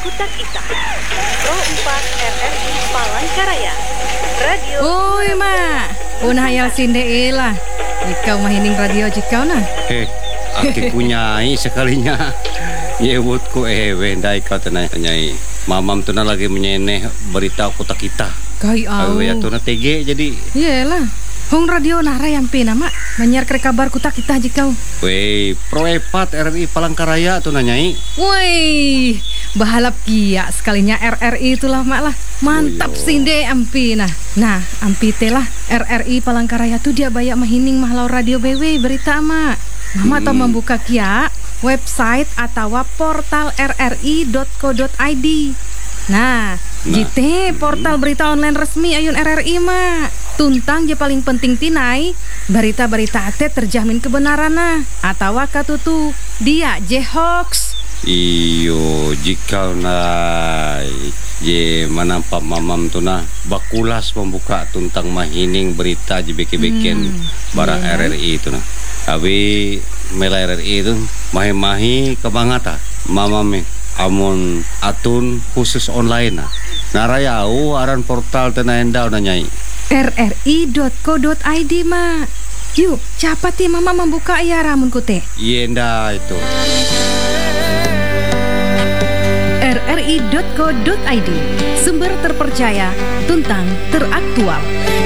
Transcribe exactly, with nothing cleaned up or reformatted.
Kutak Ita Pro empat R R I Palangkaraya Radio. Oi mak, unah hayal sinde ilah. Ikau mahining radio jikau nah. Eh, aki punyai sekalinya. Nyebutku eh wendai kau tenai nyai. Mamam tu na lagi menyeneh berita Kutak Ita. Kai au. Ya tu na T G jadi. Iyalah. Hong radio nara yang pina mak menyiar kere kabar Kutak Ita jikau. Wei, Pro empat R R I Palangkaraya tu na nyai. Woi, bahalap kia sekalinya R R I itulah mak lah. Mantap Boyo. sinde ampi nah. Nah, ampi telah R R I Palangkaraya tu dia banyak mahining mahlau radio B W berita mak. Mama hmm. tau membuka kia website atau portal r r i dot co dot i d. Nah, nah. jite portal berita online resmi ayun R R I mak. Tuntang je paling penting tinai berita-berita ate terjamin kebenaran nah atau katutu dia je hoax. Iyo jika na je manampak mamam tu na bakulas membuka tuntang mahining berita je beke-beken hmm, barang yeah. R R I tu na. Abi mela R R I tu mahi-mahi kebangata mamam amun atun khusus online na. Narayau aran portal tena endau na nyai. r r i dot co dot i d mak. Yuk, cepat ya mama membuka ya ramun kute. Yenda itu. r r i dot co dot i d, sumber terpercaya, tuntang teraktual.